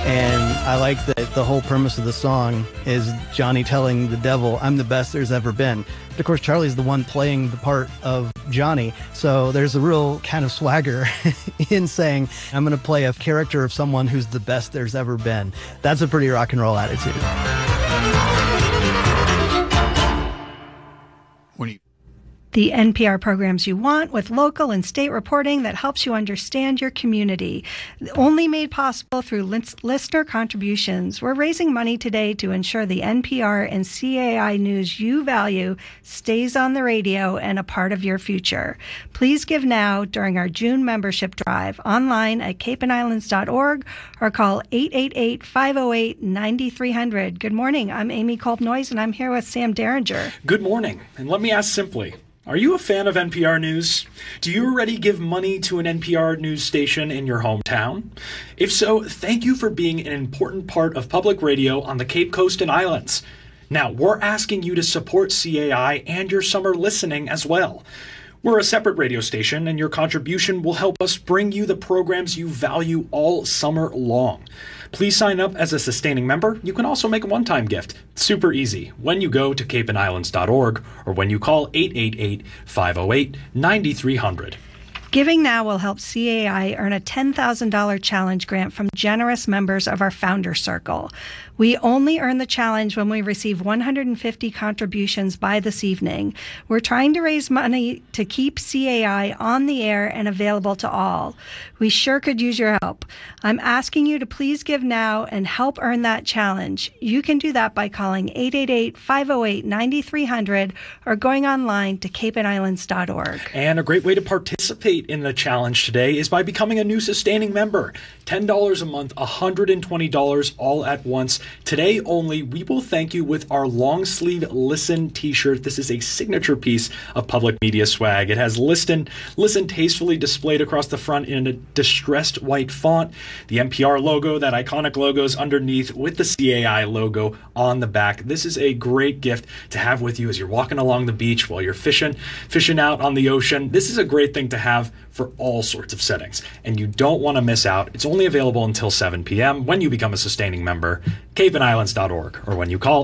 And I like that the whole premise of the song is Johnny telling the devil, I'm the best there's ever been. But of course, Charlie's the one playing the part of Johnny. So there's a real kind of swagger in saying, I'm going to play a character of someone who's the best there's ever been. That's a pretty rock and roll attitude. The NPR programs you want with local and state reporting that helps you understand your community. Only made possible through listener contributions. We're raising money today to ensure the NPR and CAI news you value stays on the radio and a part of your future. Please give now during our June membership drive online at capeandislands.org or call 888-508-9300. Good morning. I'm Amy Kolb-Noyes and I'm here with Sam Derringer. Good morning. And let me ask simply, are you a fan of NPR News? Do you already give money to an NPR news station in your hometown? If so, thank you for being an important part of public radio on the Cape Coast and Islands. Now, we're asking you to support CAI and your summer listening as well. We're a separate radio station, and your contribution will help us bring you the programs you value all summer long. Please sign up as a sustaining member. You can also make a one-time gift. It's super easy when you go to capeandislands.org or when you call 888-508-9300. Giving now will help CAI earn a $10,000 challenge grant from generous members of our Founder Circle. We only earn the challenge when we receive 150 contributions by this evening. We're trying to raise money to keep CAI on the air and available to all. We sure could use your help. I'm asking you to please give now and help earn that challenge. You can do that by calling 888-508-9300 or going online to capeandislands.org. And a great way to participate in the challenge today is by becoming a new sustaining member. $10 a month, $120 all at once. Today only, we will thank you with our long sleeve Listen t-shirt. This is a signature piece of public media swag. It has Listen tastefully displayed across the front in a distressed white font. The NPR logo, that iconic logo, is underneath with the CAI logo on the back. This is a great gift to have with you as you're walking along the beach while you're fishing out on the ocean. This is a great thing to have for all sorts of settings, and you don't want to miss out. It's only available until 7 p.m. when you become a sustaining member, capeandislands.org, or when you call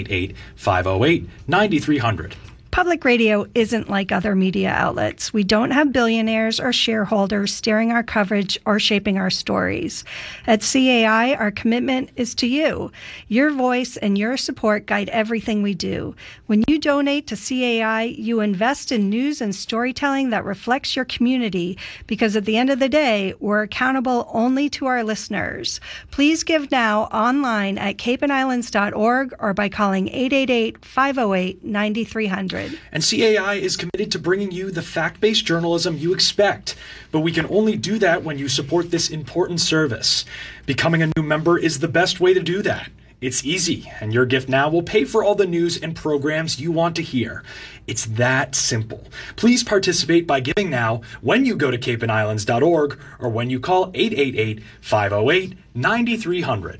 888-508-9300. Public radio isn't like other media outlets. We don't have billionaires or shareholders steering our coverage or shaping our stories. At CAI, our commitment is to you. Your voice and your support guide everything we do. When you donate to CAI, you invest in news and storytelling that reflects your community, because at the end of the day, we're accountable only to our listeners. Please give now online at capeandislands.org or by calling 888-508-9300. And CAI is committed to bringing you the fact-based journalism you expect. But we can only do that when you support this important service. Becoming a new member is the best way to do that. It's easy, and your gift now will pay for all the news and programs you want to hear. It's that simple. Please participate by giving now when you go to capeandislands.org or when you call 888-508-9300.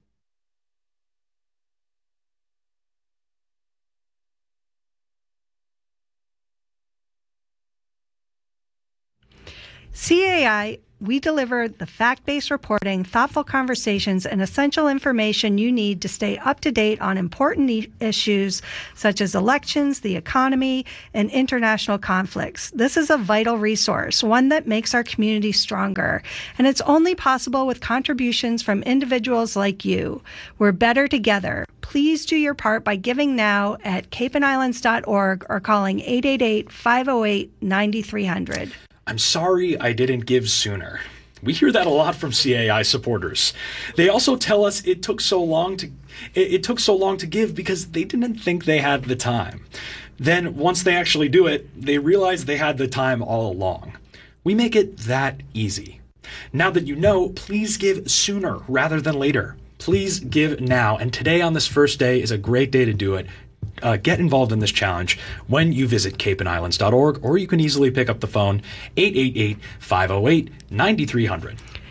CAI, we deliver the fact-based reporting, thoughtful conversations, and essential information you need to stay up to date on important issues such as elections, the economy, and international conflicts. This is a vital resource, one that makes our community stronger, and it's only possible with contributions from individuals like you. We're better together. Please do your part by giving now at capeandislands.org or calling 888-508-9300. I'm sorry I didn't give sooner. We hear that a lot from CAI supporters. They also tell us it took so long to give because they didn't think they had the time. Then once they actually do it, they realize they had the time all along. We make it that easy. Now that you know, please give sooner rather than later. Please give now, and today on this first day is a great day to do it. Get involved in this challenge when you visit capeandislands.org, or you can easily pick up the phone 888-508-9300.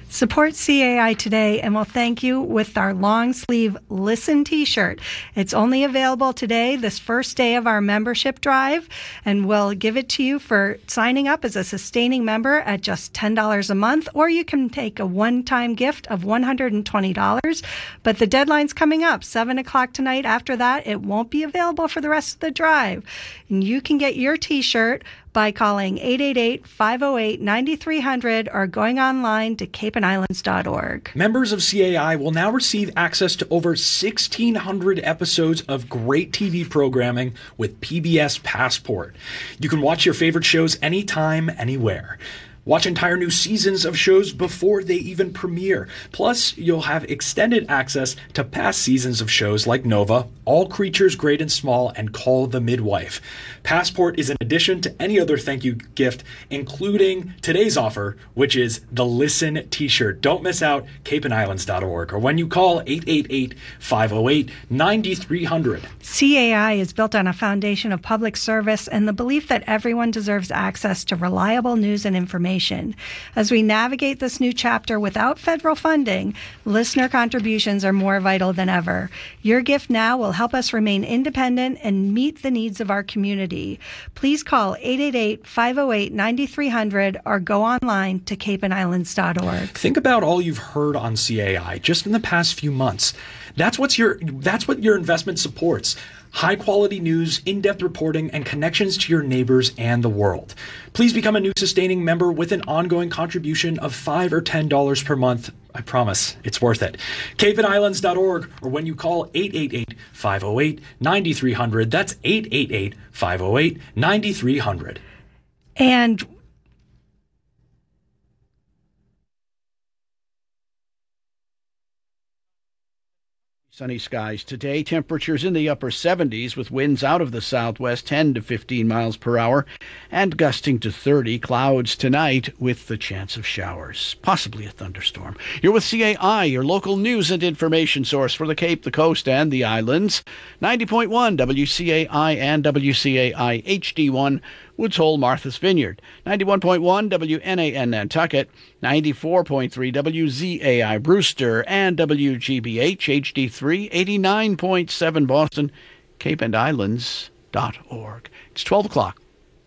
Support CAI today, and we'll thank you with our long sleeve Listen t-shirt. It's only available today, this first day of our membership drive, and we'll give it to you for signing up as a sustaining member at just $10 a month, or you can take a one-time gift of $120. But the deadline's coming up, 7 o'clock tonight. After that, it won't be available for the rest of the drive. And you can get your t-shirt by calling 888-508-9300 or going online to capeandislands.org. Members of CAI will now receive access to over 1,600 episodes of great TV programming with PBS Passport. You can watch your favorite shows anytime, anywhere. Watch entire new seasons of shows before they even premiere. Plus, you'll have extended access to past seasons of shows like Nova, All Creatures Great and Small, and Call the Midwife. Passport is an addition to any other thank you gift, including today's offer, which is the Listen t-shirt. Don't miss out, capeandislands.org, or when you call 888-508-9300. CAI is built on a foundation of public service and the belief that everyone deserves access to reliable news and information. As we navigate this new chapter without federal funding, listener contributions are more vital than ever. Your gift now will help us remain independent and meet the needs of our community. Please call 888-508-9300 or go online to capeandislands.org. Think about all you've heard on CAI just in the past few months. That's what your investment supports. High quality news, in-depth reporting, and connections to your neighbors and the world. Please become a new sustaining member with an ongoing contribution of $5 or $10 per month. I promise it's worth it. capeandislands.org, or when you call 888-508-9300. That's 888-508-9300. And sunny skies today. Temperatures in the upper 70s with winds out of the southwest 10 to 15 miles per hour and gusting to 30. Clouds tonight with the chance of showers, possibly a thunderstorm. You're with CAI, your local news and information source for the Cape, the coast, and the islands. 90.1 WCAI and WCAI HD1. Woods Hole, Martha's Vineyard, 91.1 WNAN Nantucket, 94.3 WZAI Brewster, and WGBH HD3, 89.7 Boston, capeandislands.org. It's 12 o'clock.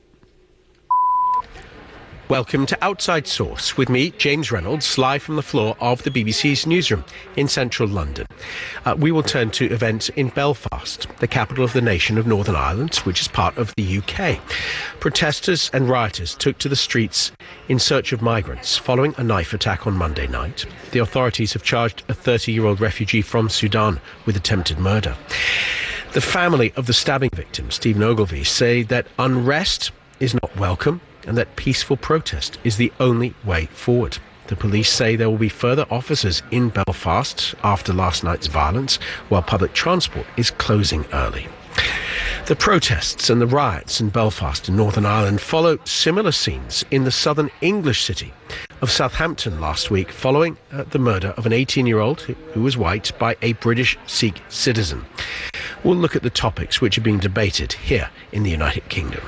Welcome to Outside Source with me, James Reynolds, live from the floor of the BBC's newsroom in central London. We will turn to events in Belfast, the capital of the nation of Northern Ireland, which is part of the UK. Protesters and rioters took to the streets in search of migrants following a knife attack on Monday night. The authorities have charged a 30-year-old refugee from Sudan with attempted murder. The family of the stabbing victim, Stephen Ogilvie, say that unrest is not welcome and that peaceful protest is the only way forward. The police say there will be further officers in Belfast after last night's violence, while public transport is closing early. The protests and the riots in Belfast and Northern Ireland follow similar scenes in the southern English city of Southampton last week, following the murder of an 18-year-old who was white by a British Sikh citizen. We'll look at the topics which are being debated here in the United Kingdom.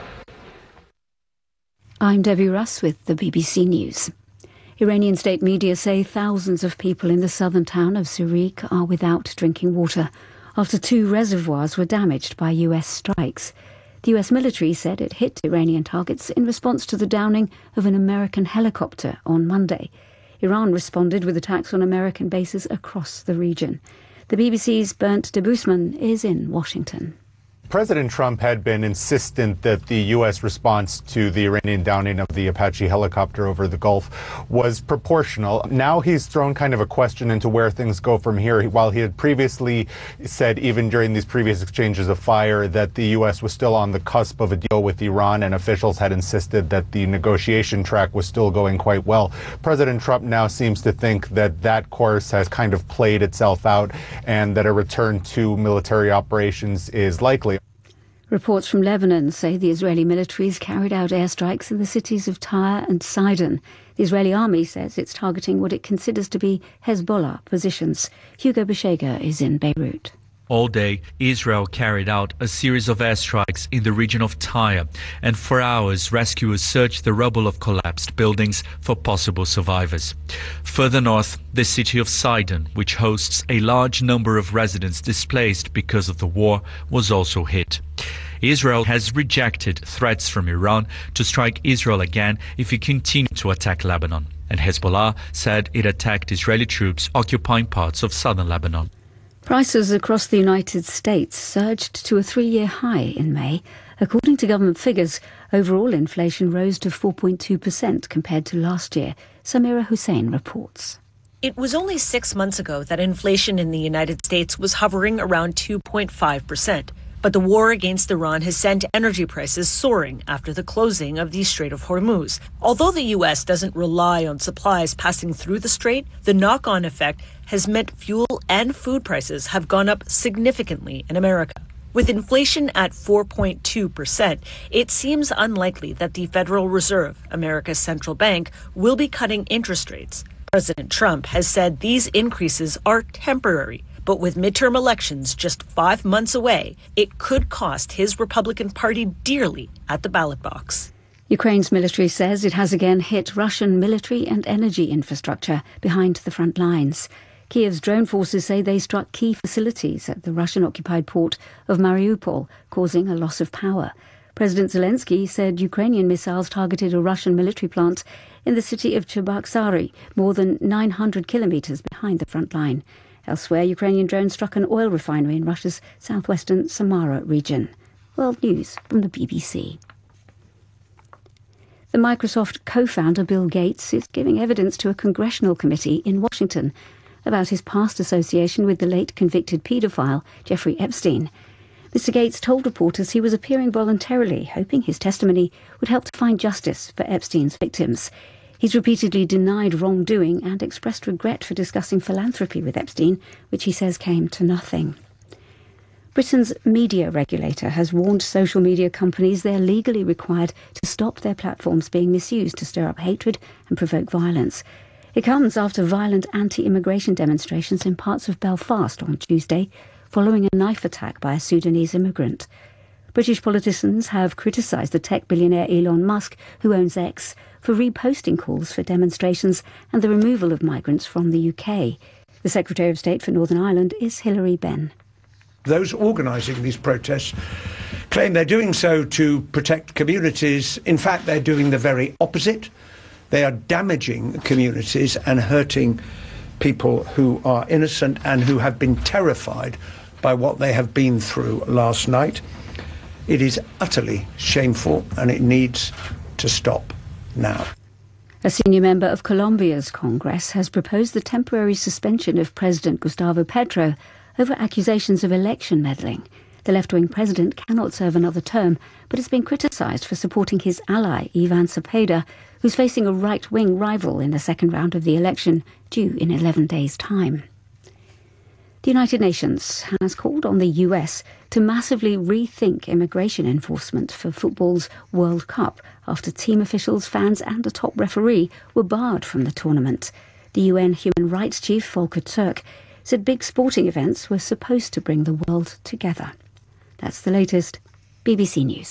I'm Debbie Russ with the BBC News. Iranian state media say thousands of people in the southern town of Surik are without drinking water after 2 reservoirs were damaged by US strikes. The US military said it hit Iranian targets in response to the downing of an American helicopter on Monday. Iran responded with attacks on American bases across the region. The BBC's Bernd de Boesman is in Washington. President Trump had been insistent that the U.S. response to the Iranian downing of the Apache helicopter over the Gulf was proportional. Now he's thrown kind of a question into where things go from here. While he had previously said, even during these previous exchanges of fire, that the U.S. was still on the cusp of a deal with Iran, and officials had insisted that the negotiation track was still going quite well, President Trump now seems to think that that course has kind of played itself out and that a return to military operations is likely. Reports from Lebanon say the Israeli militaries carried out airstrikes in the cities of Tyre and Sidon. The Israeli army says it's targeting what it considers to be Hezbollah positions. Hugo Beshega is in Beirut. All day, Israel carried out a series of airstrikes in the region of Tyre, and for hours rescuers searched the rubble of collapsed buildings for possible survivors. Further north, the city of Sidon, which hosts a large number of residents displaced because of the war, was also hit. Israel has rejected threats from Iran to strike Israel again if it continues to attack Lebanon. And Hezbollah said it attacked Israeli troops occupying parts of southern Lebanon. Prices across the United States surged to a 3-year high in May. According to government figures, overall inflation rose to 4.2% compared to last year. Samira Hussein reports. It was only 6 months ago that inflation in the United States was hovering around 2.5%. But the war against Iran has sent energy prices soaring after the closing of the Strait of Hormuz. Although the U.S. doesn't rely on supplies passing through the strait, the knock-on effect has meant fuel and food prices have gone up significantly in America. With inflation at 4.2%, it seems unlikely that the Federal Reserve, America's central bank, will be cutting interest rates. President Trump has said these increases are temporary. But with midterm elections just 5 months away, it could cost his Republican Party dearly at the ballot box. Ukraine's military says it has again hit Russian military and energy infrastructure behind the front lines. Kiev's drone forces say they struck key facilities at the Russian-occupied port of Mariupol, causing a loss of power. President Zelensky said Ukrainian missiles targeted a Russian military plant in the city of Cheboksary, more than 900 kilometres behind the front line. Elsewhere, Ukrainian drones struck an oil refinery in Russia's southwestern Samara region. World News from the BBC. The Microsoft co-founder Bill Gates is giving evidence to a congressional committee in Washington about his past association with the late convicted paedophile Jeffrey Epstein. Mr. Gates told reporters he was appearing voluntarily, hoping his testimony would help to find justice for Epstein's victims. He's repeatedly denied wrongdoing and expressed regret for discussing philanthropy with Epstein, which he says came to nothing. Britain's media regulator has warned social media companies they're legally required to stop their platforms being misused to stir up hatred and provoke violence. It comes after violent anti-immigration demonstrations in parts of Belfast on Tuesday, following a knife attack by a Sudanese immigrant. British politicians have criticised the tech billionaire Elon Musk, who owns X, for reposting calls for demonstrations and the removal of migrants from the UK. The Secretary of State for Northern Ireland is Hilary Benn. Those organising these protests claim they're doing so to protect communities. In fact, they're doing the very opposite. They are damaging communities and hurting people who are innocent and who have been terrified by what they have been through last night. It is utterly shameful and it needs to stop now. A senior member of Colombia's Congress has proposed the temporary suspension of President Gustavo Petro over accusations of election meddling. The left-wing president cannot serve another term, but has been criticised for supporting his ally, Ivan Cepeda, who's facing a right-wing rival in the second round of the election, due in 11 days' time. The United Nations has called on the US to massively rethink immigration enforcement for football's World Cup after team officials, fans and a top referee were barred from the tournament. The UN Human Rights Chief, Volker Turk, said big sporting events were supposed to bring the world together. That's the latest. BBC News.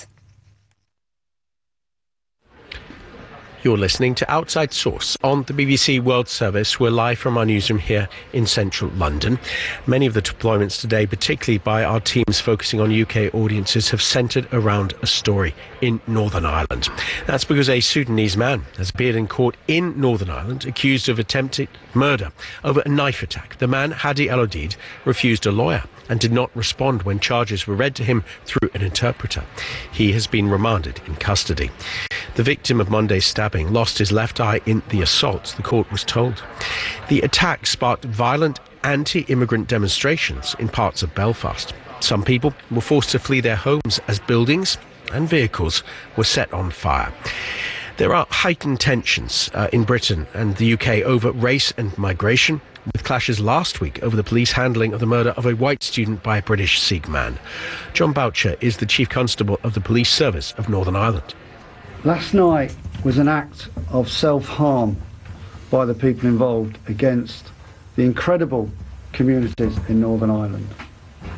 You're listening to Outside Source on the BBC World Service. We're live from our newsroom here in central London. Many of the deployments today, particularly by our teams focusing on UK audiences, have centred around a story in Northern Ireland. That's because a Sudanese man has appeared in court in Northern Ireland accused of attempted murder over a knife attack. The man, Hadi El-Odid, refused a lawyer and did not respond when charges were read to him through an interpreter. He has been remanded in custody. The victim of Monday's stabbing lost his left eye in the assault, the court was told. The attack sparked violent anti-immigrant demonstrations in parts of Belfast. Some people were forced to flee their homes as buildings and vehicles were set on fire. There are heightened tensions in Britain and the UK over race and migration, with clashes last week over the police handling of the murder of a white student by a British Sikh man. John Boucher is the Chief Constable of the Police Service of Northern Ireland. Last night was an act of self-harm by the people involved against the incredible communities in Northern Ireland.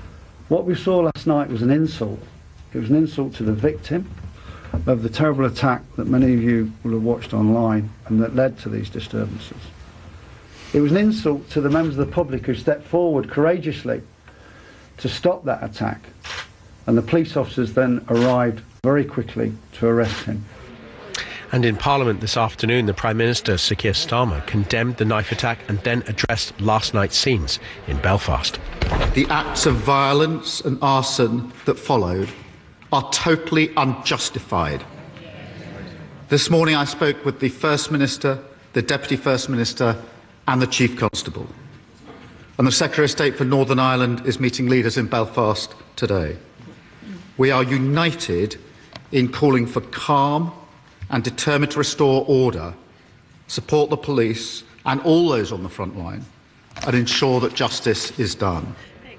What we saw last night was an insult. It was an insult to the victim of the terrible attack that many of you will have watched online and that led to these disturbances. It was an insult to the members of the public who stepped forward courageously to stop that attack, and the police officers then arrived very quickly to arrest him. And in Parliament this afternoon, the Prime Minister, Sir Keir Starmer, condemned the knife attack and then addressed last night's scenes in Belfast. The acts of violence and arson that followed are totally unjustified. This morning I spoke with the First Minister, the Deputy First Minister and the Chief Constable. And the Secretary of State for Northern Ireland is meeting leaders in Belfast today. We are united in calling for calm and determined to restore order, support the police and all those on the front line, and ensure that justice is done.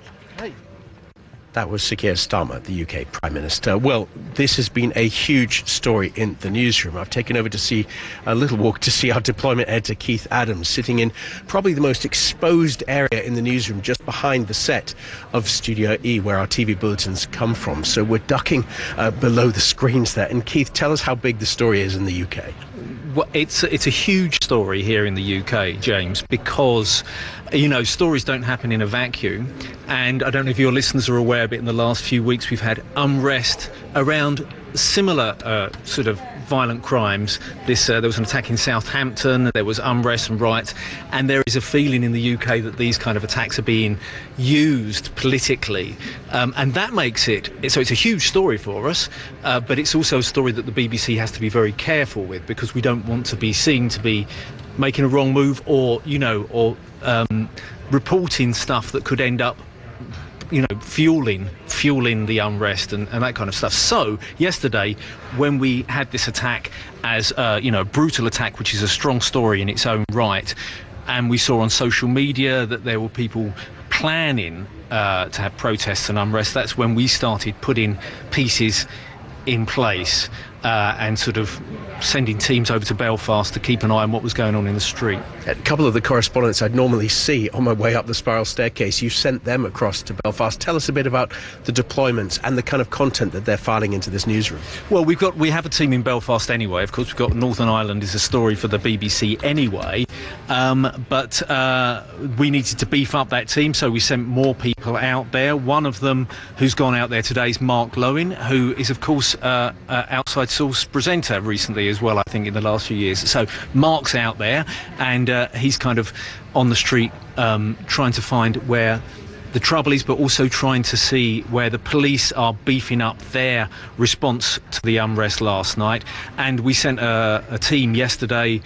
That was Sir Keir Starmer, the UK Prime Minister. Well, this has been a huge story in the newsroom. I've taken over to see a little walk to see our deployment editor, Keith Adams, sitting in probably the most exposed area in the newsroom, just behind the set of Studio E, where our TV bulletins come from. So we're ducking below the screens there. And Keith, tell us how big the story is in the UK. Well, it's a huge story here in the UK, James, because, you know, stories don't happen in a vacuum. And I don't know if your listeners are aware, but in the last few weeks we've had unrest around similar sort of violent crimes. There was an attack in Southampton, there was unrest and riots, and there is a feeling in the UK that these kind of attacks are being used politically, and that makes it so it's a huge story for us, but it's also a story that the BBC has to be very careful with, because we don't want to be seen to be making a wrong move or reporting stuff that could end up fueling the unrest and that kind of stuff. So yesterday, when we had this attack as a brutal attack, which is a strong story in its own right, and we saw on social media that there were people planning to have protests and unrest, that's when we started putting pieces in place and sort of sending teams over to Belfast to keep an eye on what was going on in the street. A couple of the correspondents I'd normally see on my way up the spiral staircase, you sent them across to Belfast. Tell us a bit about the deployments and the kind of content that they're filing into this newsroom. Well, we have a team in Belfast anyway. Of course, we've got Northern Ireland is a story for the BBC anyway, but we needed to beef up that team, so we sent more people out there. One of them who's gone out there today is Mark Lowen, who is, of course, Outside Source presenter recently as well, I think, in the last few years. So Mark's out there, and he's kind of on the street trying to find where the trouble is, but also trying to see where the police are beefing up their response to the unrest last night. And we sent a team yesterday,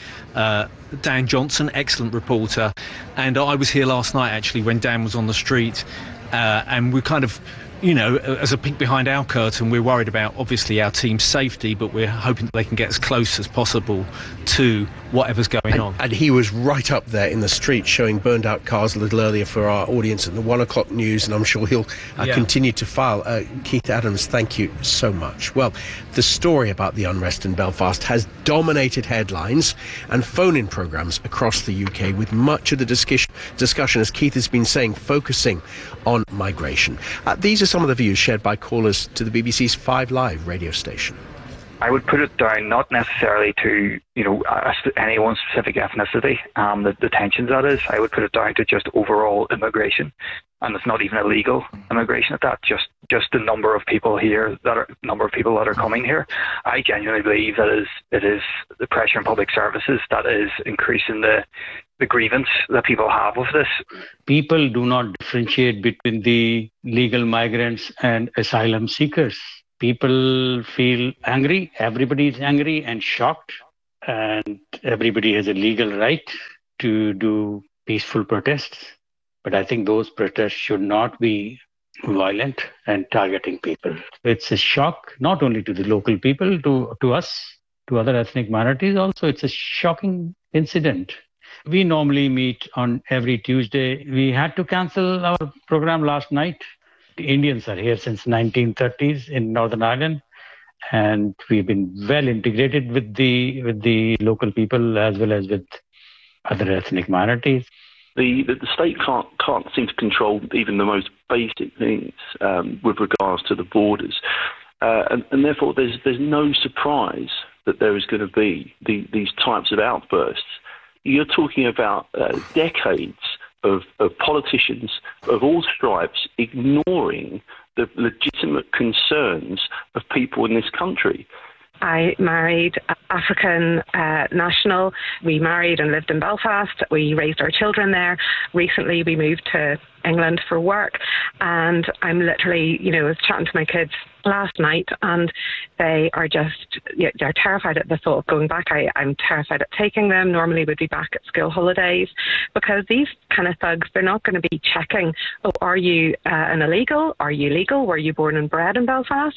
Dan Johnson, excellent reporter, and I was here last night actually when Dan was on the street, and we kind of, as a peek behind our curtain, we're worried about, obviously, our team's safety, but we're hoping that they can get as close as possible to whatever's going on. And he was right up there in the street showing burned out cars a little earlier for our audience at the 1 o'clock news, and I'm sure he'll continue to file. Keith Adams, thank you so much. Well, the story about the unrest in Belfast has dominated headlines and phone-in programmes across the UK, with much of the discussion, as Keith has been saying, focusing on migration. These are some of the views shared by callers to the BBC's 5 Live radio station. I would put it down not necessarily to, any one specific ethnicity, the tensions that is. I would put it down to just overall immigration, and it's not even illegal immigration at that. Just the number of people here that are coming here. I genuinely believe that it is the pressure on public services that is increasing the grievance that people have with this. People do not differentiate between the legal migrants and asylum seekers. People feel angry, everybody is angry and shocked, and everybody has a legal right to do peaceful protests. But I think those protests should not be violent and targeting people. It's a shock not only to the local people, to us, to other ethnic minorities also. It's a shocking incident. We normally meet on every Tuesday. We had to cancel our program last night. The Indians are here since 1930s in Northern Ireland, and we've been well integrated with the local people as well as with other ethnic minorities. The state can't seem to control even the most basic things with regards to the borders, and therefore there's no surprise that there is going to be these types of outbursts. You're talking about decades of politicians of all stripes ignoring the legitimate concerns of people in this country. I married an African national. We married and lived in Belfast. We raised our children there. Recently, we moved to England for work, and I'm literally, I was chatting to my kids last night, and they are they're terrified at the thought of going back. I'm terrified at taking them. Normally we'd be back at school holidays, because these kind of thugs, they're not going to be checking, are you an illegal? Are you legal? Were you born and bred in Belfast?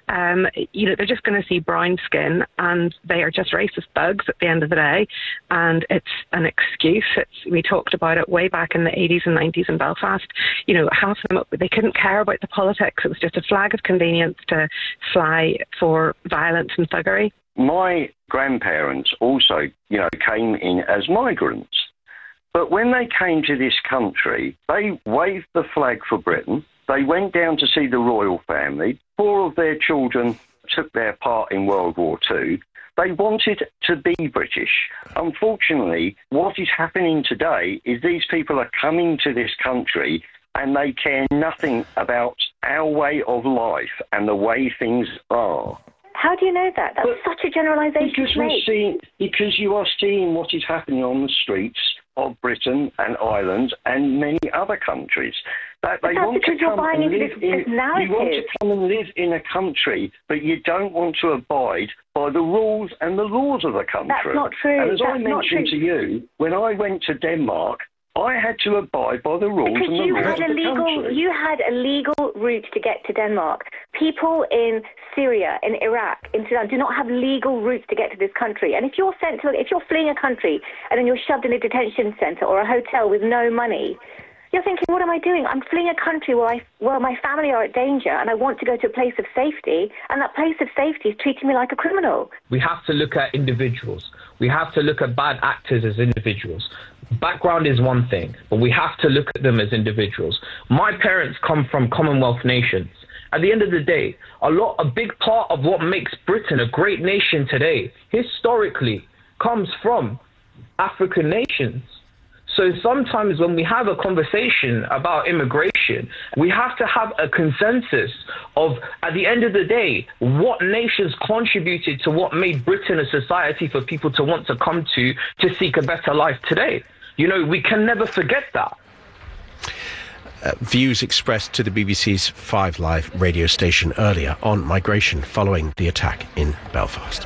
They're just going to see brown skin, and they are just racist thugs at the end of the day, and it's an excuse. We talked about it way back in the 80s and 90s in Belfast. Half of them, they couldn't care about the politics. It was just a flag of convenience to fly for violence and thuggery. My grandparents also, came in as migrants. But when they came to this country, they waved the flag for Britain. They went down to see the royal family. 4 of their children took their part in World War II. They wanted to be British. Unfortunately, what is happening today is these people are coming to this country and they care nothing about our way of life and the way things are. How do you know that? That's such a generalisation to make. Because you are seeing what is happening on the streets of Britain and Ireland and many other countries. That they want to come and live in. You want to come and live in a country, but you don't want to abide by the rules and the laws of the country. That's not true. And as I mentioned to you, when I went to Denmark, I had to abide by the rules and the laws of the country. You had a legal route to get to Denmark. People in Syria, in Iraq, in Sudan do not have legal routes to get to this country. And if you're fleeing a country and then you're shoved in a detention centre or a hotel with no money, you're thinking, what am I doing? I'm fleeing a country where my family are at danger, and I want to go to a place of safety, and that place of safety is treating me like a criminal. We have to look at individuals. We have to look at bad actors as individuals. Background is one thing, but we have to look at them as individuals. My parents come from Commonwealth nations. At the end of the day, a big part of what makes Britain a great nation today, historically, comes from African nations. So sometimes when we have a conversation about immigration, we have to have a consensus of, at the end of the day, what nations contributed to what made Britain a society for people to want to come to seek a better life today. We can never forget that. Views expressed to the BBC's 5 Live radio station earlier on migration following the attack in Belfast.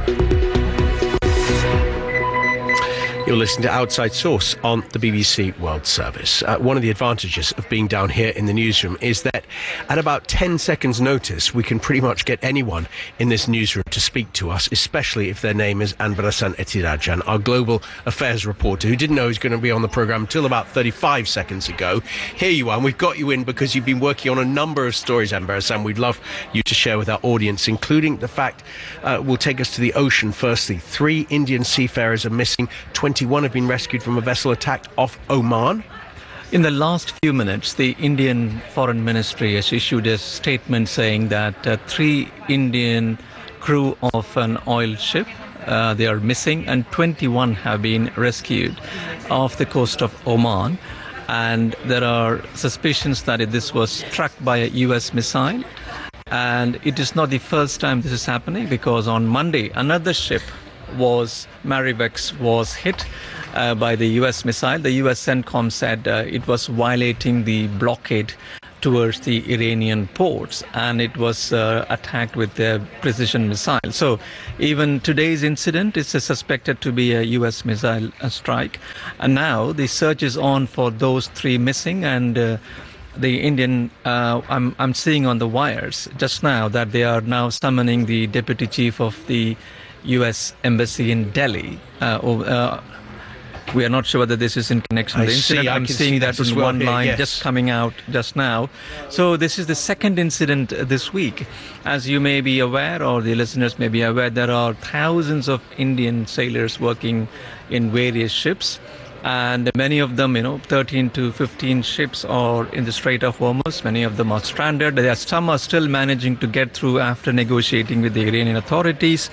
You're listening to Outside Source on the BBC World Service. One of the advantages of being down here in the newsroom is that at about 10 seconds notice, we can pretty much get anyone in this newsroom to speak to us, especially if their name is Anbarasan Ethirajan, our global affairs reporter, who didn't know he was going to be on the programme until about 35 seconds ago. Here you are, and we've got you in because you've been working on a number of stories, Anbarasan. We'd love you to share with our audience, including the fact we'll take us to the ocean firstly. 3 Indian seafarers are missing. 21 have been rescued from a vessel attacked off Oman. In the last few minutes, the Indian Foreign Ministry has issued a statement saying that 3 Indian crew of an oil ship, they are missing, and 21 have been rescued off the coast of Oman. And there are suspicions that this was struck by a US missile. And it is not the first time this is happening, because on Monday, another ship Marivex was hit by the US missile. The US CENTCOM said it was violating the blockade towards the Iranian ports, and it was attacked with a precision missile. So even today's incident is suspected to be a US missile strike. And now the search is on for those 3 missing, and the Indian, I'm seeing on the wires just now that they are now summoning the deputy chief of the US Embassy in Delhi. We are not sure whether this is in connection with the incident. I'm seeing that in one line just coming out just now. So this is the second incident this week. As you may be aware, or the listeners may be aware, there are thousands of Indian sailors working in various ships. And many of them, 13 to 15 ships are in the Strait of Hormuz. Many of them are stranded. Some are still managing to get through after negotiating with the Iranian authorities.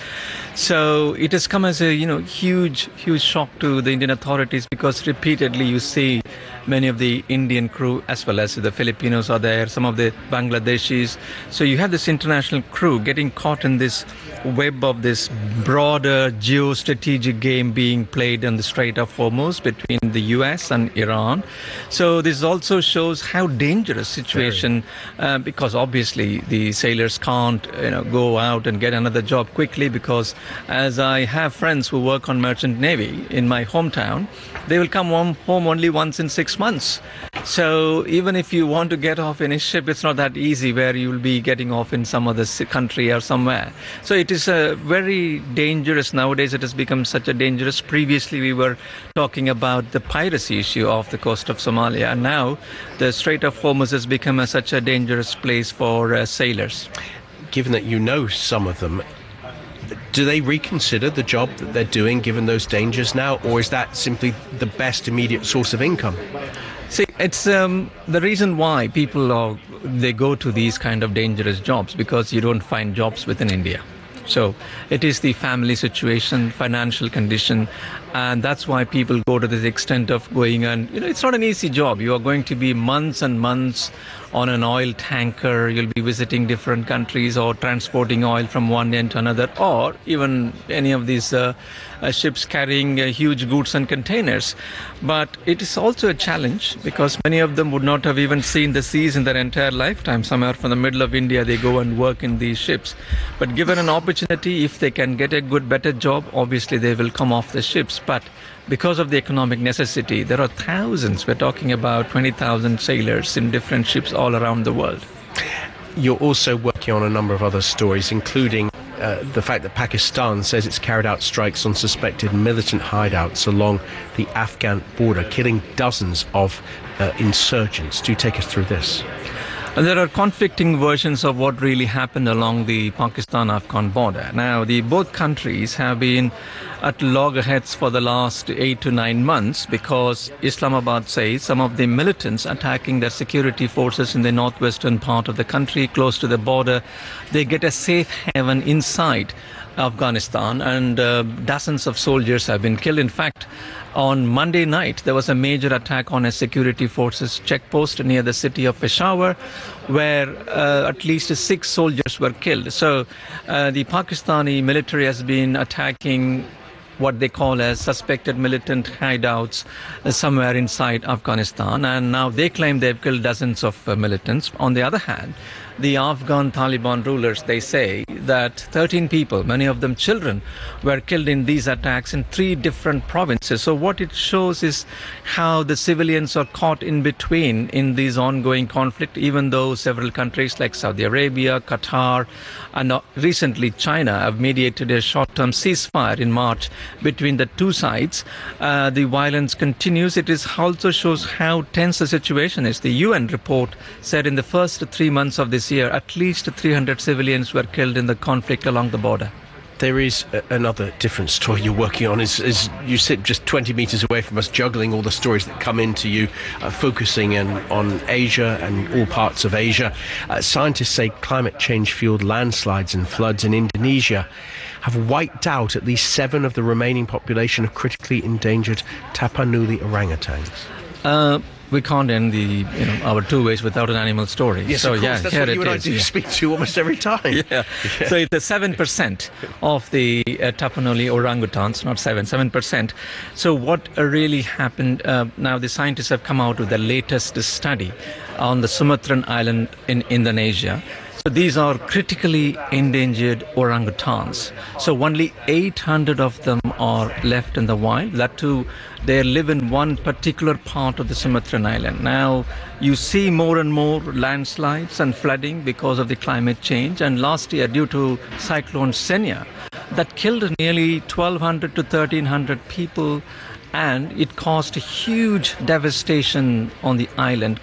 So it has come as a, huge shock to the Indian authorities, because repeatedly you see many of the Indian crew, as well as the Filipinos are there, some of the Bangladeshis. So you have this international crew getting caught in this web of this broader geostrategic game being played on the Strait of Hormuz between the US and Iran. So this also shows how dangerous situation, because obviously the sailors can't go out and get another job quickly, because as I have friends who work on merchant navy in my hometown, they will come home only once in 6 months. So even if you want to get off in a ship, it's not that easy, where you will be getting off in some other country or somewhere. So it is very dangerous. Nowadays it has become such a dangerous. Previously we were talking about the piracy issue off the coast of Somalia, and now the Strait of Hormuz has become such a dangerous place for sailors. Given that you know some of them, do they reconsider the job that they're doing given those dangers now, or is that simply the best immediate source of income? See, it's the reason why people they go to these kind of dangerous jobs, because you don't find jobs within India. So it is the family situation, financial condition, and that's why people go to the extent of going. And it's not an easy job. You are going to be months and months on an oil tanker. You'll be visiting different countries or transporting oil from one end to another, or even any of these ships carrying huge goods and containers. But it is also a challenge, because many of them would not have even seen the seas in their entire lifetime. Somewhere from the middle of India, they go and work in these ships. But given an opportunity, if they can get a better job, obviously they will come off the ships. But because of the economic necessity, there are thousands. We're talking about 20,000 sailors in different ships all around the world. You're also working on a number of other stories, including the fact that Pakistan says it's carried out strikes on suspected militant hideouts along the Afghan border, killing dozens of insurgents. Do take us through this. And there are conflicting versions of what really happened along the Pakistan-Afghan border. Now, both countries have been at loggerheads for the last 8 to 9 months, because Islamabad says some of the militants attacking their security forces in the northwestern part of the country, close to the border, they get a safe haven inside Afghanistan, and dozens of soldiers have been killed. In fact, on Monday night, there was a major attack on a security forces checkpost near the city of Peshawar, where at least 6 soldiers were killed. So the Pakistani military has been attacking what they call as suspected militant hideouts somewhere inside Afghanistan, and now they claim they've killed dozens of militants. On the other hand, the Afghan Taliban rulers, they say that 13 people, many of them children, were killed in these attacks in 3 different provinces. So what it shows is how the civilians are caught in between in these ongoing conflict, even though several countries like Saudi Arabia, Qatar, and recently China have mediated a short-term ceasefire in March between the two sides. The violence continues. It also shows how tense the situation is. The UN report said in the first 3 months of this year, at least 300 civilians were killed in the conflict along the border. There is another different story you're working on. Is you sit just 20 meters away from us, juggling all the stories that come into you, focusing on Asia and all parts of Asia. Scientists say climate change-fueled landslides and floods in Indonesia have wiped out at least 7 of the remaining population of critically endangered Tapanuli orangutans. We can't end our 2 ways without an animal story. Yes, so, of course. That's what you and I do speak to almost every time. Yeah. So it's 7% of the Tapanuli orangutans, not 7%. So what really happened, now the scientists have come out with the latest study on the Sumatran island in Indonesia. So these are critically endangered orangutans. So only 800 of them are left in the wild. That too, they live in one particular part of the Sumatran island. Now, you see more and more landslides and flooding because of the climate change. And last year, due to Cyclone Senya, that killed nearly 1,200 to 1,300 people, and it caused a huge devastation on the island,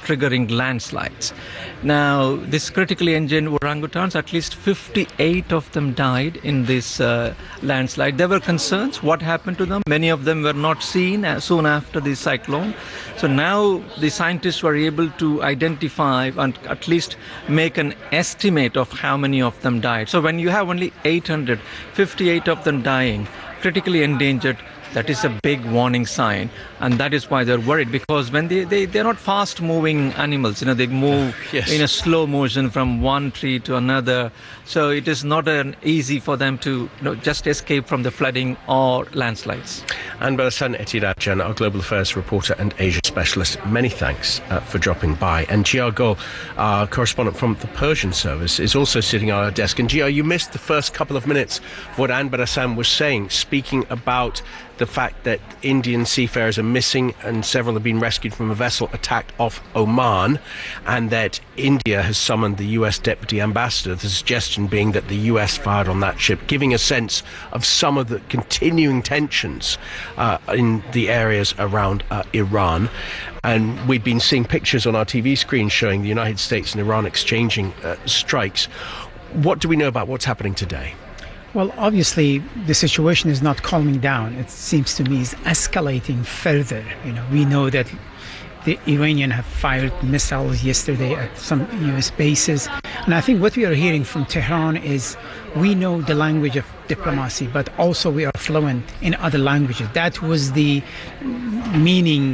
triggering landslides. Now, this critically endangered orangutans, at least 58 of them died in this landslide. There were concerns what happened to them. Many of them were not seen soon after the cyclone. So now the scientists were able to identify and at least make an estimate of how many of them died. So when you have only 858 of them dying, critically endangered, that is a big warning sign, and that is why they're worried, because when they're not fast-moving animals, they move in a slow motion from one tree to another, so it is not easy for them to just escape from the flooding or landslides. Anbar Hassan Etirajan, our Global Affairs reporter and Asia specialist, many thanks for dropping by. And Jia Gul, our correspondent from the Persian service, is also sitting on our desk. And Jia, you missed the first couple of minutes of what Anbar Hassan was saying, speaking about the fact that Indian seafarers are missing and several have been rescued from a vessel attacked off Oman, and that India has summoned the US Deputy Ambassador, the suggestion being that the US fired on that ship, giving a sense of some of the continuing tensions in the areas around Iran. And we've been seeing pictures on our TV screen showing the United States and Iran exchanging strikes. What do we know about what's happening today? Well, obviously, the situation is not calming down. It seems to me is escalating further. We know that the Iranians have fired missiles yesterday at some U.S. bases. And I think what we are hearing from Tehran is we know the language of diplomacy, but also we are fluent in other languages. That was the meaning.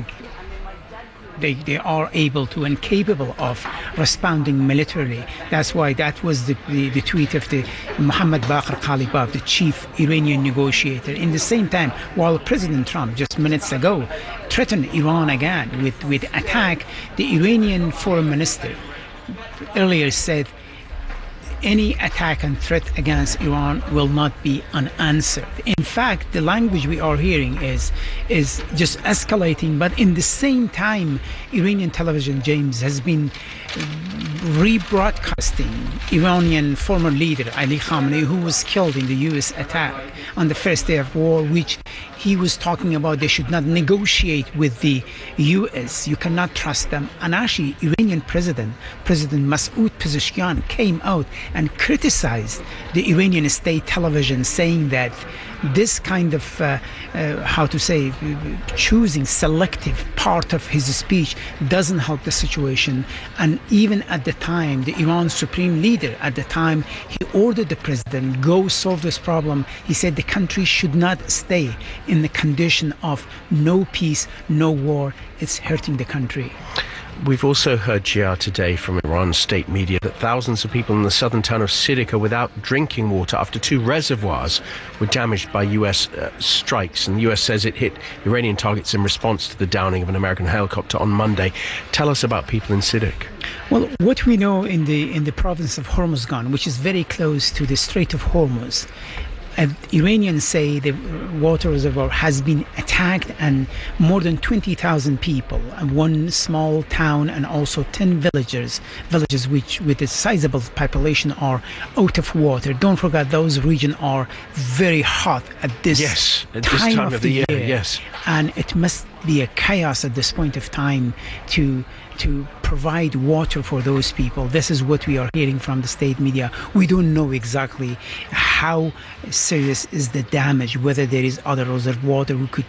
They are able to and capable of responding militarily. That's why that was the tweet of the Mohammad Baqir Ghalibaf, the chief Iranian negotiator. In the same time, while President Trump just minutes ago threatened Iran again with attack, the Iranian foreign minister earlier said any attack and threat against Iran will not be unanswered. In fact, the language we are hearing is just escalating, but in the same time, Iranian television, James, has been rebroadcasting Iranian former leader Ali Khamenei, who was killed in the US attack on the first day of war, which he was talking about they should not negotiate with the US. You cannot trust them. And actually, Iranian President Masoud Pezeshkian came out and criticized the Iranian state television, saying that this kind of, choosing selective part of his speech doesn't help the situation. And even at the time, the Iran supreme leader at the time, he ordered the president, go solve this problem. He said the country should not stay in the condition of no peace, no war. It's hurting the country. We've also heard, Jia, today from Iran's state media that thousands of people in the southern town of Sidik are without drinking water after 2 reservoirs were damaged by US strikes. And the US says it hit Iranian targets in response to the downing of an American helicopter on Monday. Tell us about people in Sidik. Well, what we know in the province of Hormuzgan, which is very close to the Strait of Hormuz, Iranians say the water reservoir has been attacked and more than 20,000 people and one small town and also 10 villages which with a sizable population are out of water. Don't forget those regions are very hot at this time of the year. Yes. And it must be a chaos at this point of time to provide water for those people. This is what we are hearing from the state media. We don't know exactly how serious is the damage, whether there is other reservoir who could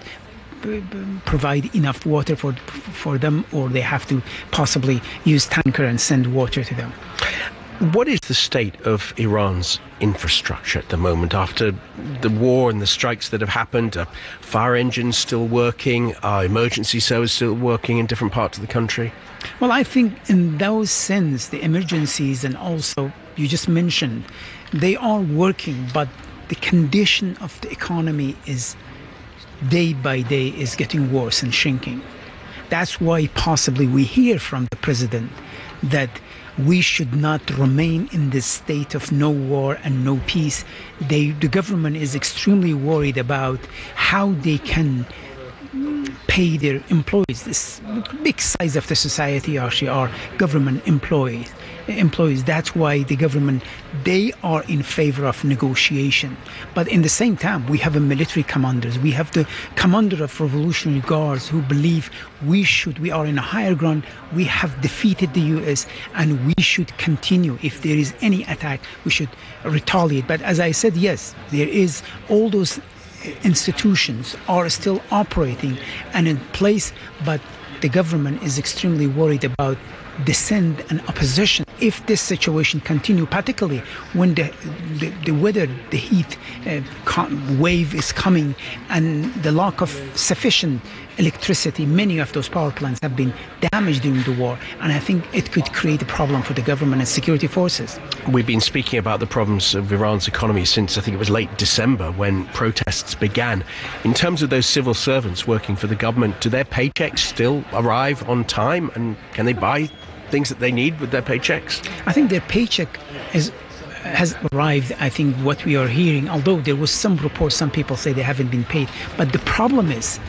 provide enough water for them, or they have to possibly use tanker and send water to them. What is the state of Iran's infrastructure at the moment after the war and the strikes that have happened? Are fire engines still working? Are emergency services still working in different parts of the country? Well, I think in those sense, the emergencies and also you just mentioned, they are working, but the condition of the economy is day by day is getting worse and shrinking. That's why possibly we hear from the president that we should not remain in this state of no war and no peace. The government is extremely worried about how they can pay pay their employees. This big size of the society actually are government employees. That's why the government, they are in favor of negotiation. But in the same time, we have a military commanders. We have the commander of Revolutionary Guards who believe we are in a higher ground. We have defeated the U.S. and we should continue. If there is any attack, we should retaliate. But as I said, yes, there is all those institutions are still operating and in place, but the government is extremely worried about dissent and opposition. If this situation continue, particularly when the weather, the heat wave is coming and the lack of sufficient electricity, many of those power plants have been damaged during the war, and I think it could create a problem for the government and security forces. We've been speaking about the problems of Iran's economy since I think it was late December when protests began. In terms of those civil servants working for the government, do their paychecks still arrive on time, and can they buy things that they need with their paychecks? I think their paycheck has arrived. I think what we are hearing, although there was some reports, some people say they haven't been paid, but the problem is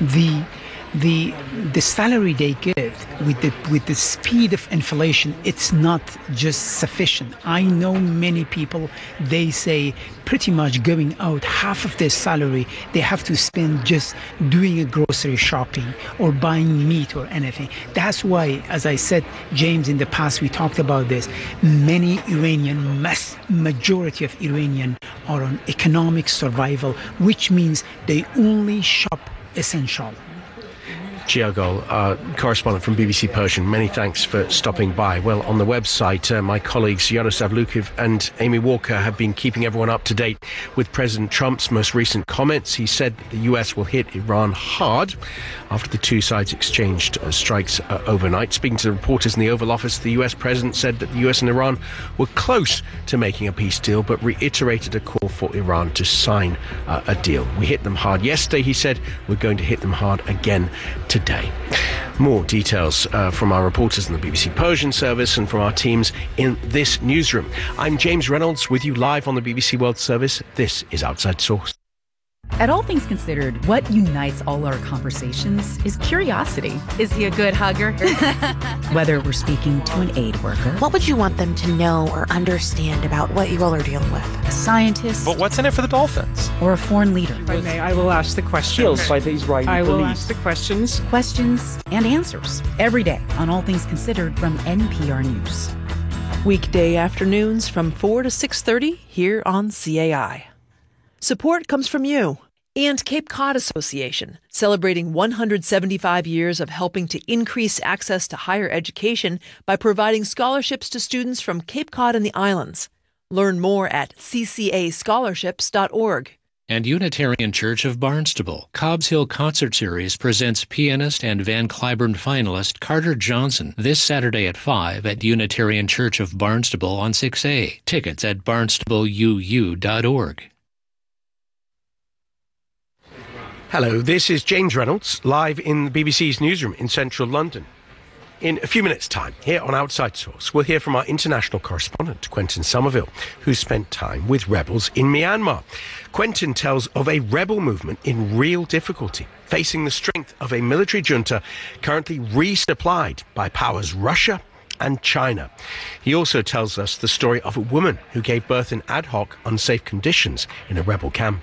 the salary they get with the speed of inflation, it's not just sufficient. I know many people, they say pretty much going out half of their salary they have to spend just doing a grocery shopping or buying meat or anything. That's why, as I said, James, in the past we talked about this, many Iranian, majority of Iranian are on economic survival, which means they only shop essential. Giagol, correspondent from BBC Persian, many thanks for stopping by. Well, on the website, my colleagues Yaroslav Lukiv and Amy Walker have been keeping everyone up to date with President Trump's most recent comments. He said the US will hit Iran hard after the two sides exchanged strikes overnight. Speaking to reporters in the Oval Office, the US president said that the US and Iran were close to making a peace deal, but reiterated a call for Iran to sign a deal. We hit them hard yesterday, he said. We're going to hit them hard again today. More details from our reporters in the BBC Persian service and from our teams in this newsroom. I'm James Reynolds with you live on the BBC World Service. This is Outside Source. At All Things Considered, what unites all our conversations is curiosity. Is he a good hugger? Whether we're speaking to an aid worker. What would you want them to know or understand about what you all are dealing with? A scientist. But what's in it for the dolphins? Or a foreign leader. If I may, I will ask the questions. By the Israeli I will police. ask the questions. Questions and answers. Every day on All Things Considered from NPR News. Weekday afternoons from 4 to 6:30 here on CAI. Support comes from you and Cape Cod Association, celebrating 175 years of helping to increase access to higher education by providing scholarships to students from Cape Cod and the islands. Learn more at ccascholarships.org. And Unitarian Church of Barnstable, Cobb's Hill Concert Series presents pianist and Van Cliburn finalist Carter Johnson this Saturday at 5 at Unitarian Church of Barnstable on 6A. Tickets at barnstableuu.org. Hello, this is James Reynolds, live in the BBC's newsroom in central London. In a few minutes' time, here on Outside Source, we'll hear from our international correspondent, Quentin Somerville, who spent time with rebels in Myanmar. Quentin tells of a rebel movement in real difficulty, facing the strength of a military junta currently resupplied by powers Russia and China. He also tells us the story of a woman who gave birth in ad hoc, unsafe conditions in a rebel camp.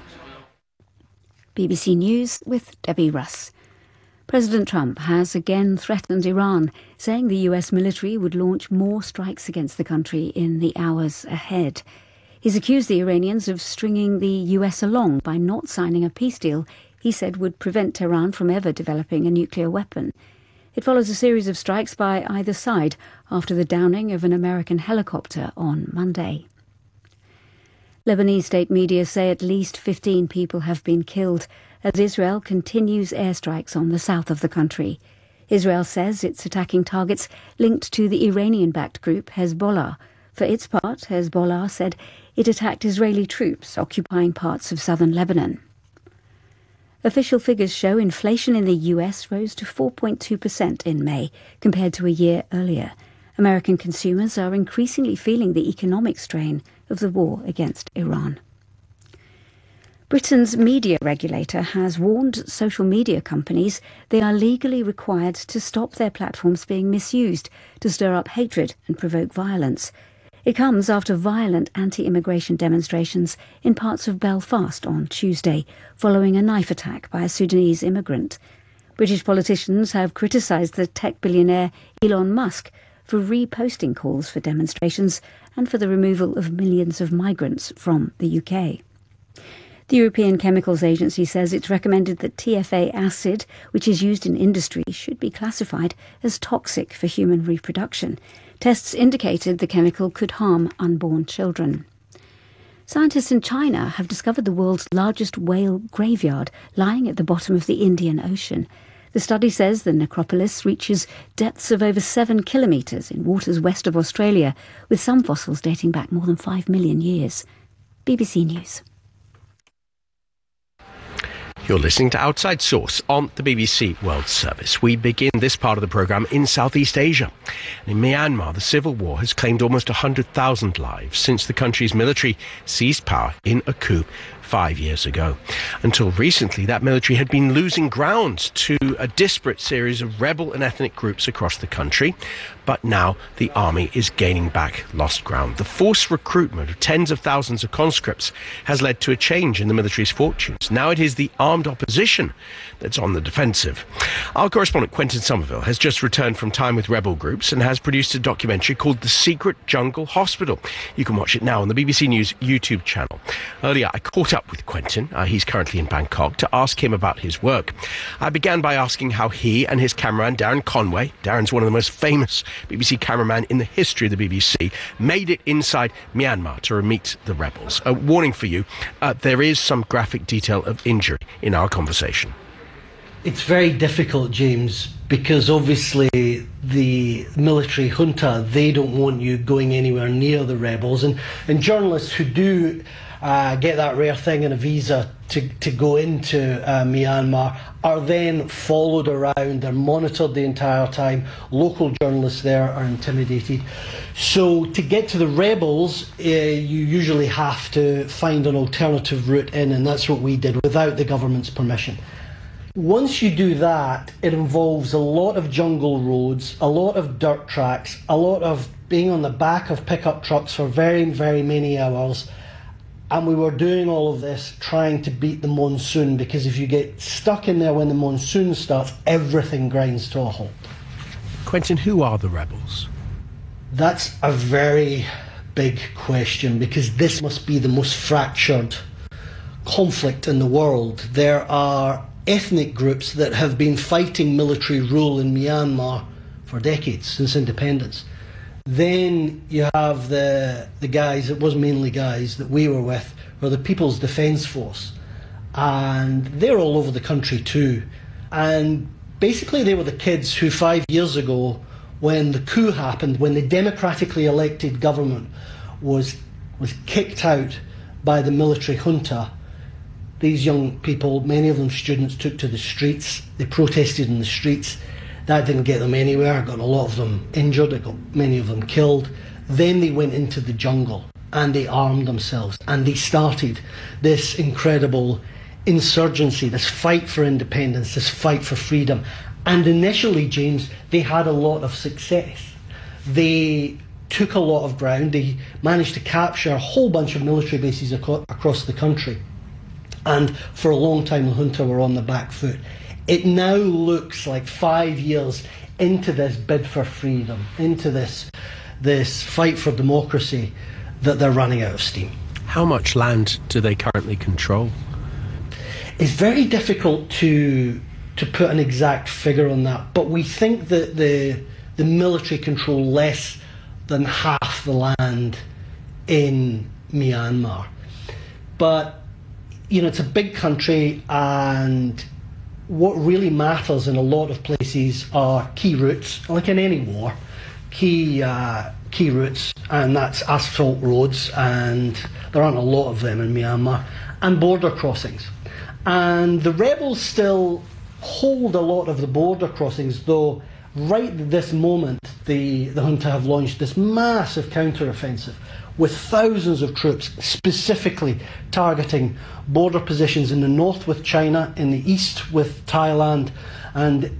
BBC News with Debbie Russ. President Trump has again threatened Iran, saying the US military would launch more strikes against the country in the hours ahead. He's accused the Iranians of stringing the US along by not signing a peace deal he said would prevent Tehran from ever developing a nuclear weapon. It follows a series of strikes by either side after the downing of an American helicopter on Monday. Lebanese state media say at least 15 people have been killed as Israel continues airstrikes on the south of the country. Israel says it's attacking targets linked to the Iranian-backed group Hezbollah. For its part, Hezbollah said it attacked Israeli troops occupying parts of southern Lebanon. Official figures show inflation in the US rose to 4.2% in May compared to a year earlier. American consumers are increasingly feeling the economic strain of the war against Iran. Britain's media regulator has warned social media companies they are legally required to stop their platforms being misused to stir up hatred and provoke violence. It comes after violent anti-immigration demonstrations in parts of Belfast on Tuesday, following a knife attack by a Sudanese immigrant. British politicians have criticised the tech billionaire Elon Musk for reposting calls for demonstrations and for the removal of millions of migrants from the UK. The European Chemicals Agency says it's recommended that TFA acid, which is used in industry, should be classified as toxic for human reproduction. Tests indicated the chemical could harm unborn children. Scientists in China have discovered the world's largest whale graveyard lying at the bottom of the Indian Ocean. The study says the necropolis reaches depths of over 7 kilometres in waters west of Australia, with some fossils dating back more than 5 million years. BBC News. You're listening to Outside Source on the BBC World Service. We begin this part of the programme in Southeast Asia. In Myanmar, the civil war has claimed almost 100,000 lives since the country's military seized power in a coup 5 years ago. Until recently, that military had been losing ground to a disparate series of rebel and ethnic groups across the country. But now the army is gaining back lost ground. The forced recruitment of tens of thousands of conscripts has led to a change in the military's fortunes. Now it is the armed opposition that's on the defensive. Our correspondent Quentin Somerville has just returned from time with rebel groups and has produced a documentary called The Secret Jungle Hospital. You can watch it now on the BBC News YouTube channel. Earlier, I caught up with Quentin. He's currently in Bangkok, to ask him about his work. I began by asking how he and his cameraman Darren Conway, Darren's one of the most famous BBC cameraman in the history of the BBC, made it inside Myanmar to meet the rebels. A warning for you, there is some graphic detail of injury in our conversation. It's very difficult, James, because obviously the military junta, they don't want you going anywhere near the rebels. And journalists who do get that rare thing in a visa to go into Myanmar are then followed around. They're monitored the entire time. Local journalists there are intimidated. So to get to the rebels, you usually have to find an alternative route in, and that's what we did without the government's permission. Once you do that, it involves a lot of jungle roads, a lot of dirt tracks, a lot of being on the back of pickup trucks for very, very many hours. And we were doing all of this trying to beat the monsoon, because if you get stuck in there when the monsoon starts, everything grinds to a halt. Quentin, who are the rebels? That's a very big question, because this must be the most fractured conflict in the world. There are ethnic groups that have been fighting military rule in Myanmar for decades, since independence. Then you have the guys, it was mainly guys that we were with, were the People's Defence Force. And they're all over the country too. And basically they were the kids who 5 years ago, when the coup happened, when the democratically elected government was kicked out by the military junta, these young people, many of them students, took to the streets. They protested in the streets. That didn't get them anywhere. Got a lot of them injured. It got many of them killed. Then they went into the jungle and they armed themselves and they started this incredible insurgency, this fight for independence, this fight for freedom. And initially, James, they had a lot of success. They took a lot of ground. They managed to capture a whole bunch of military bases across the country. And for a long time, the junta were on the back foot. It now looks like 5 years into this bid for freedom, into this fight for democracy, that they're running out of steam. How much land do they currently control? It's very difficult to put an exact figure on that, but we think that the military control less than half the land in Myanmar. But you know, it's a big country, and what really matters in a lot of places are key routes, like in any war, key routes, and that's asphalt roads, and there aren't a lot of them in Myanmar, and border crossings. And the rebels still hold a lot of the border crossings, though right at this moment the junta have launched this massive counter-offensive with thousands of troops specifically targeting border positions in the north with China, in the east with Thailand, and